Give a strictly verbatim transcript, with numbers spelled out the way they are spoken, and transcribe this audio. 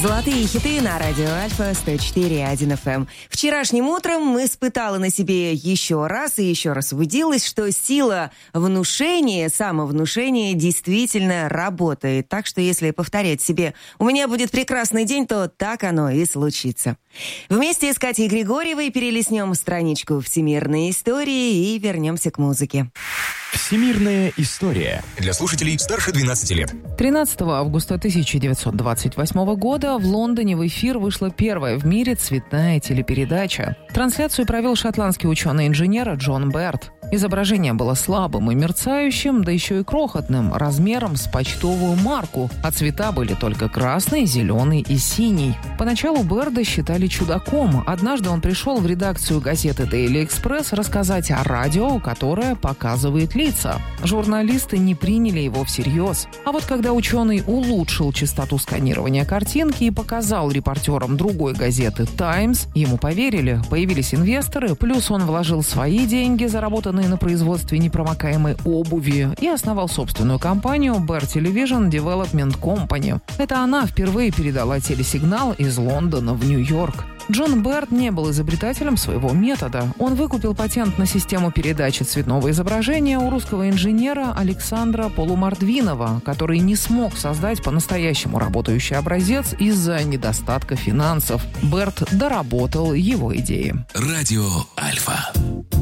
Золотые хиты на радио Альфа сто четыре и один эф эм. Вчерашним утром испытала на себе еще раз и еще раз убедилась, что сила внушения, самовнушения действительно работает. Так что если повторять себе «у меня будет прекрасный день», то так оно и случится. Вместе с Катей Григорьевой перелистнем страничку всемирной истории и вернемся к музыке. Всемирная история для слушателей старше двенадцати лет. тринадцатого августа тысяча девятьсот двадцать восьмого года в Лондоне в эфир вышла первая в мире цветная телепередача. Трансляцию провел шотландский ученый-инженер Джон Берт. Изображение было слабым и мерцающим, да еще и крохотным, размером с почтовую марку, а цвета были только красный, зеленый и синий. Поначалу Берда считали чудаком. Однажды он пришел в редакцию газеты Daily Express рассказать о радио, которое показывает лица. Журналисты не приняли его всерьез. А вот когда ученый улучшил частоту сканирования картинки и показал репортерам другой газеты «Таймс», ему поверили, появились инвесторы, плюс он вложил свои деньги, заработанные на производстве непромокаемой обуви, и основал собственную компанию Bear Television Development Company. Это она впервые передала телесигнал из Лондона в Нью-Йорк. Джон Берт не был изобретателем своего метода. Он выкупил патент на систему передачи цветного изображения у русского инженера Александра Полумордвинова, который не смог создать по-настоящему работающий образец из-за недостатка финансов. Берт доработал его идеи. Радио Альфа.